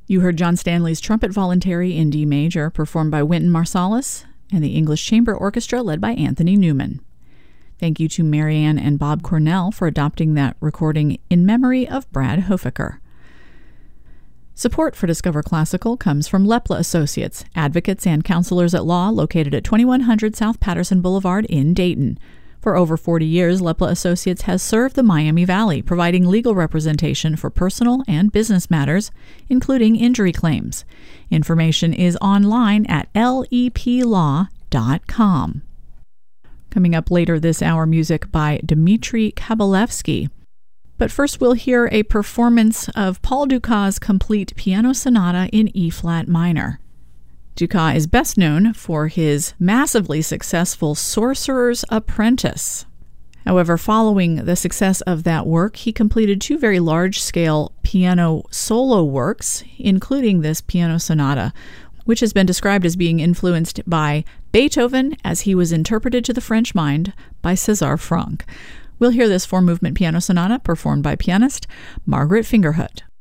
You heard John Stanley's Trumpet Voluntary in D major, performed by Wynton Marsalis, and the English Chamber Orchestra led by Anthony Newman. Thank you to Marianne and Bob Cornell for adopting that recording in memory of Brad Hofaker. Support for Discover Classical comes from Lepla Associates, advocates and counselors at law located at 2100 South Patterson Boulevard in Dayton. For over 40 years, Lepla Associates has served the Miami Valley, providing legal representation for personal and business matters, including injury claims. Information is online at leplaw.com. Coming up later this hour, music by Dmitri Kabalevsky. But first we'll hear a performance of Paul Dukas' complete piano sonata in E-flat minor. Dukas is best known for his massively successful Sorcerer's Apprentice. However, following the success of that work, he completed two very large-scale piano solo works, including this piano sonata, which has been described as being influenced by Beethoven as he was interpreted to the French mind by César Franck. We'll hear this four-movement piano sonata performed by pianist Margaret Fingerhut.